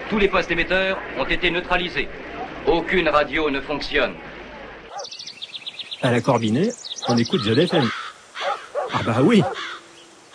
Tous les postes émetteurs ont été neutralisés. Aucune radio ne fonctionne. À la Corbinet, on écoute Jod FM. Ah bah oui,